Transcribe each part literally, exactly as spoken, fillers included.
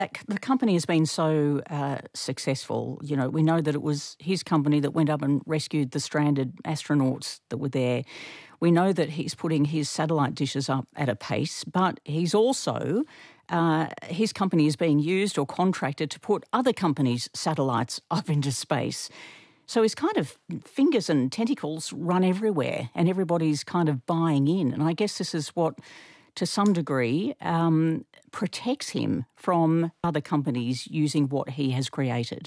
that c- the company has been so uh, successful. You know, we know that it was his company that went up and rescued the stranded astronauts that were there. We know that he's putting his satellite dishes up at a pace, but he's also, uh, his company is being used or contracted to put other companies' satellites up into space. So his kind of fingers and tentacles run everywhere and everybody's kind of buying in. And I guess this is what, to some degree, um, protects him from other companies using what he has created.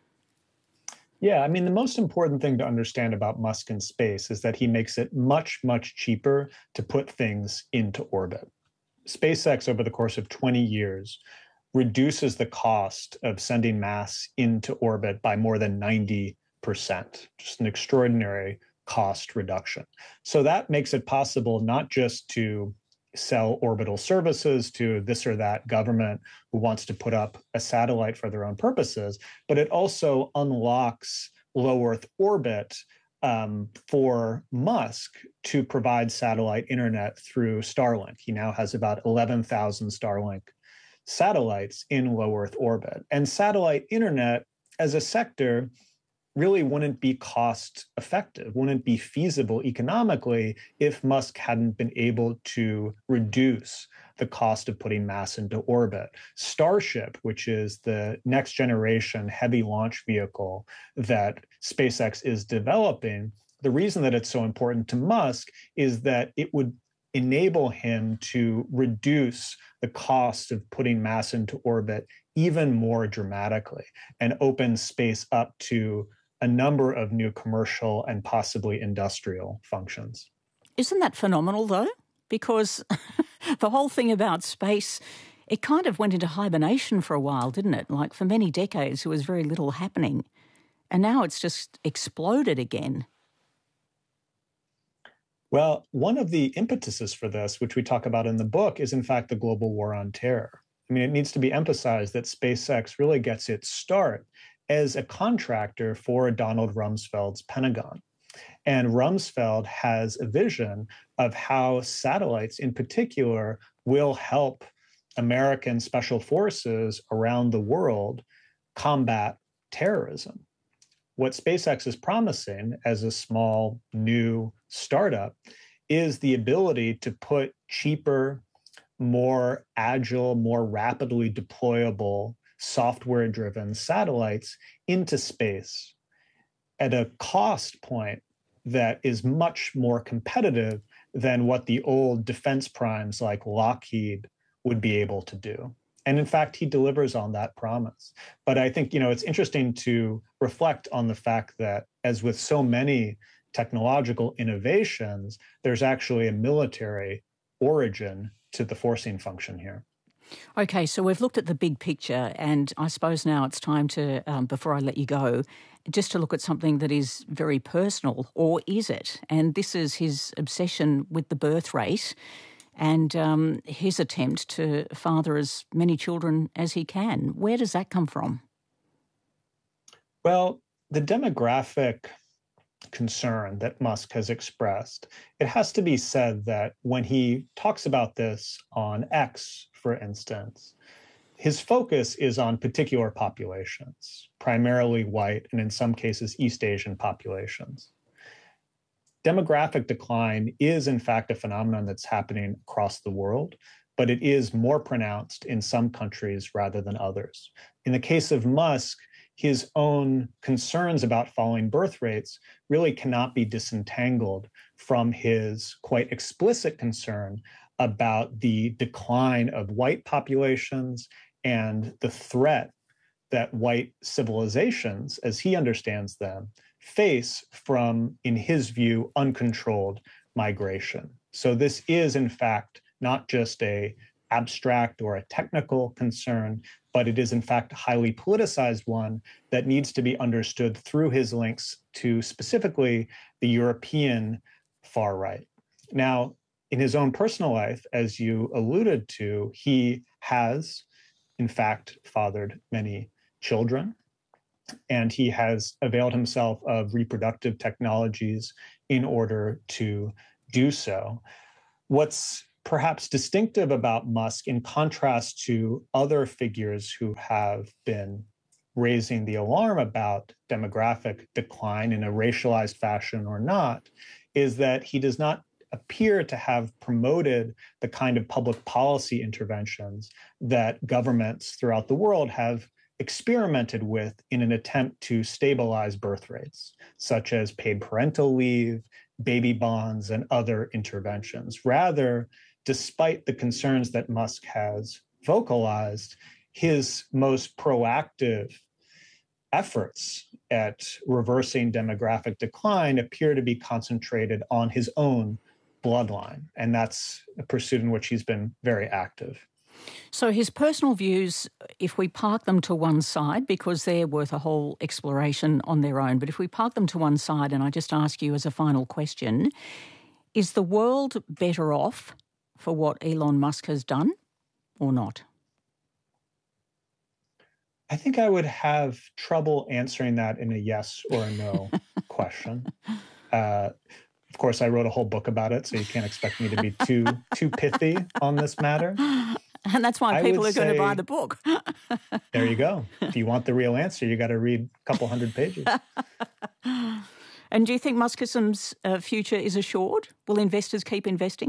Yeah, I mean, the most important thing to understand about Musk in space is that he makes it much, much cheaper to put things into orbit. SpaceX, over the course of twenty years, reduces the cost of sending mass into orbit by more than ninety percent, just an extraordinary cost reduction. So that makes it possible not just to sell orbital services to this or that government who wants to put up a satellite for their own purposes, but it also unlocks low Earth orbit um, for Musk to provide satellite internet through Starlink. He now has about eleven thousand Starlink satellites in low Earth orbit. And satellite internet as a sector really wouldn't be cost effective, wouldn't be feasible economically if Musk hadn't been able to reduce the cost of putting mass into orbit. Starship, which is the next generation heavy launch vehicle that SpaceX is developing, the reason that it's so important to Musk is that it would enable him to reduce the cost of putting mass into orbit even more dramatically and open space up to a number of new commercial and possibly industrial functions. Isn't that phenomenal, though? Because the whole thing about space, it kind of went into hibernation for a while, didn't it? Like for many decades, there was very little happening. And now it's just exploded again. Well, one of the impetuses for this, which we talk about in the book, is in fact the global war on terror. I mean, it needs to be emphasized that SpaceX really gets its start as a contractor for Donald Rumsfeld's Pentagon. And Rumsfeld has a vision of how satellites in particular will help American special forces around the world combat terrorism. What SpaceX is promising as a small new startup is the ability to put cheaper, more agile, more rapidly deployable software-driven satellites into space at a cost point that is much more competitive than what the old defense primes like Lockheed would be able to do. And in fact, he delivers on that promise. But I think, you know, it's interesting to reflect on the fact that, as with so many technological innovations, there's actually a military origin to the forcing function here. Okay, so we've looked at the big picture, and I suppose now it's time to, um, before I let you go, just to look at something that is very personal, or is it? And this is his obsession with the birth rate and um, his attempt to father as many children as he can. Where does that come from? Well, the demographic concern that Musk has expressed, it has to be said that when he talks about this on X, for instance, his focus is on particular populations, primarily white and in some cases East Asian populations. Demographic decline is in fact a phenomenon that's happening across the world, but it is more pronounced in some countries rather than others. In the case of Musk, his own concerns about falling birth rates really cannot be disentangled from his quite explicit concern about the decline of white populations and the threat that white civilizations, as he understands them, face from, in his view, uncontrolled migration. So this is, in fact, not just a abstract or a technical concern, but it is in fact a highly politicized one that needs to be understood through his links to specifically the European far right. Now, in his own personal life, as you alluded to, he has in fact fathered many children, and he has availed himself of reproductive technologies in order to do so. What's perhaps distinctive about Musk, in contrast to other figures who have been raising the alarm about demographic decline in a racialized fashion or not, is that he does not appear to have promoted the kind of public policy interventions that governments throughout the world have experimented with in an attempt to stabilize birth rates, such as paid parental leave, baby bonds, and other interventions. Rather, despite the concerns that Musk has vocalized, his most proactive efforts at reversing demographic decline appear to be concentrated on his own bloodline. And that's a pursuit in which he's been very active. So his personal views, if we park them to one side, because they're worth a whole exploration on their own, but if we park them to one side, and I just ask you as a final question, is the world better off for what Elon Musk has done or not? I think I would have trouble answering that in a yes or a no question. Uh, of course, I wrote a whole book about it, so you can't expect me to be too too pithy on this matter. And that's why people are going to buy the book. There you go. If you want the real answer, you got to read a couple hundred pages. And do you think Muskism's uh, future is assured? Will investors keep investing?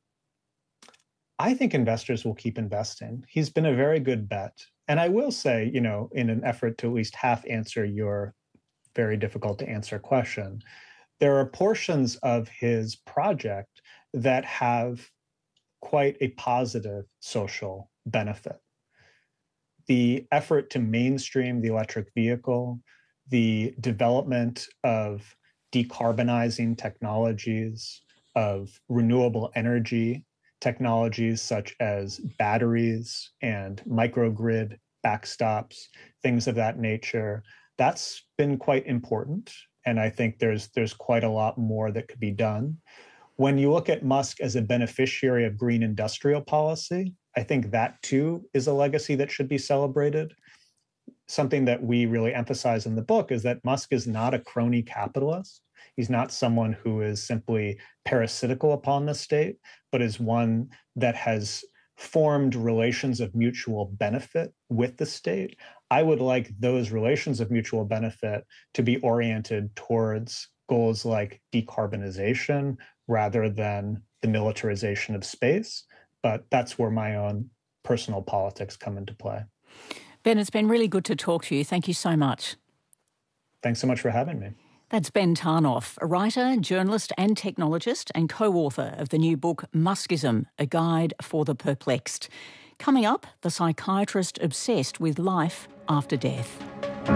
I think investors will keep investing. He's been a very good bet. And I will say, you know, in an effort to at least half answer your very difficult to answer question, there are portions of his project that have quite a positive social benefit. The effort to mainstream the electric vehicle, the development of decarbonizing technologies, of renewable energy technologies such as batteries and microgrid backstops, things of that nature, that's been quite important. And I think there's there's quite a lot more that could be done. When you look at Musk as a beneficiary of green industrial policy, I think that too is a legacy that should be celebrated. Something that we really emphasize in the book is that Musk is not a crony capitalist. He's not someone who is simply parasitical upon the state, but is one that has formed relations of mutual benefit with the state. I would like those relations of mutual benefit to be oriented towards goals like decarbonization rather than the militarization of space. But that's where my own personal politics come into play. Ben, it's been really good to talk to you. Thank you so much. Thanks so much for having me. That's Ben Tarnoff, a writer, journalist and technologist and co-author of the new book Muskism, A Guide for the Perplexed. Coming up, the psychiatrist obsessed with life after death.